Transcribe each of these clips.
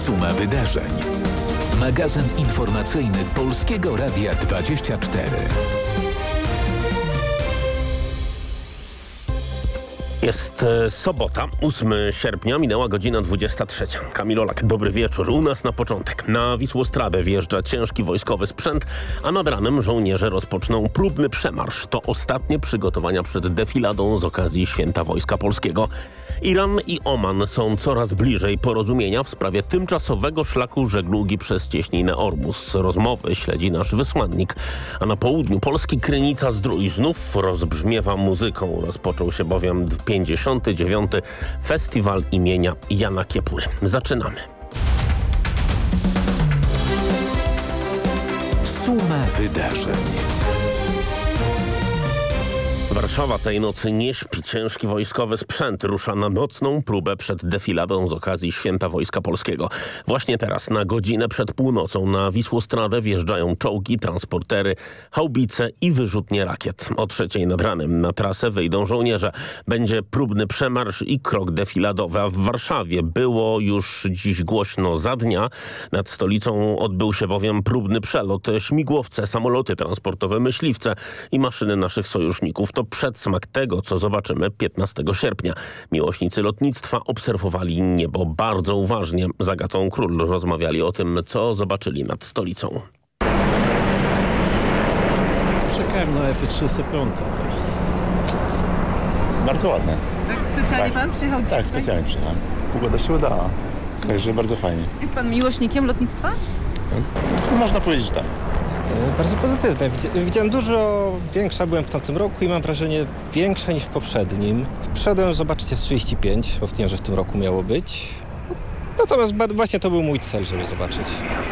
Suma wydarzeń. Magazyn informacyjny Polskiego Radia 24. Jest sobota, 8 sierpnia, minęła godzina 23. Kamil Olak, dobry wieczór. U nas na początek. Na Wisłostradę wjeżdża ciężki wojskowy sprzęt, a nad ranem żołnierze rozpoczną próbny przemarsz. To ostatnie przygotowania przed defiladą z okazji Święta Wojska Polskiego. Iran i Oman są coraz bliżej porozumienia w sprawie tymczasowego szlaku żeglugi przez cieśninę Ormus. Rozmowy śledzi nasz wysłannik. A na południu Polski Krynica-Zdrój znów rozbrzmiewa muzyką. Rozpoczął się bowiem 59. Festiwal imienia Jana Kiepury. Zaczynamy. Suma wydarzeń. Warszawa tej nocy nie śpi. Ciężki wojskowy sprzęt rusza na nocną próbę przed defiladą z okazji Święta Wojska Polskiego. Właśnie teraz, na godzinę przed północą, na Wisłostradę wjeżdżają czołgi, transportery, haubice i wyrzutnie rakiet. O 3:00 nad ranem na trasę wyjdą żołnierze. Będzie próbny przemarsz i krok defiladowy. A w Warszawie było już dziś głośno za dnia. Nad stolicą odbył się bowiem próbny przelot. Śmigłowce, samoloty transportowe, myśliwce i maszyny naszych sojuszników. To przedsmak tego, co zobaczymy 15 sierpnia. Miłośnicy lotnictwa obserwowali niebo bardzo uważnie. Z Agatą Król rozmawiali o tym, co zobaczyli nad stolicą. Czekałem na F-35. Bardzo ładne. Tak, specjalnie pan przyjechał dzisiaj? Tak, specjalnie przyjechałem. Pogoda się udała, także bardzo fajnie. Jest pan miłośnikiem lotnictwa? Można powiedzieć, że tak. Bardzo pozytywne. Widziałem dużo większa, byłem w tamtym roku i mam wrażenie większe niż w poprzednim. Przyszedłem zobaczyć F-35, bo w tym, że w tym roku miało być. Natomiast właśnie to był mój cel, żeby zobaczyć.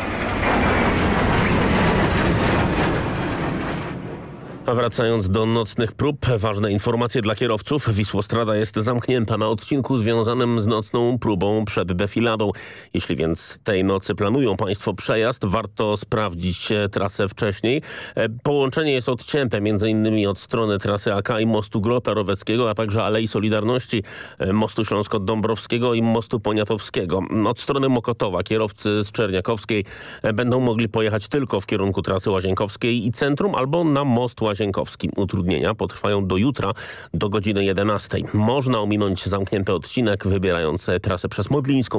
A wracając do nocnych prób, ważne informacje dla kierowców. Wisłostrada jest zamknięta na odcinku związanym z nocną próbą przed defiladą. Jeśli więc tej nocy planują państwo przejazd, warto sprawdzić trasę wcześniej. Połączenie jest odcięte m.in. od strony trasy AK i mostu Gropa-Roweckiego, a także Alei Solidarności, mostu Śląsko-Dąbrowskiego i mostu Poniatowskiego. Od strony Mokotowa kierowcy z Czerniakowskiej będą mogli pojechać tylko w kierunku trasy Łazienkowskiej i centrum albo na most Łazienkowski. Utrudnienia potrwają do jutra, do godziny 11. Można ominąć zamknięty odcinek, wybierając trasę przez Modlińską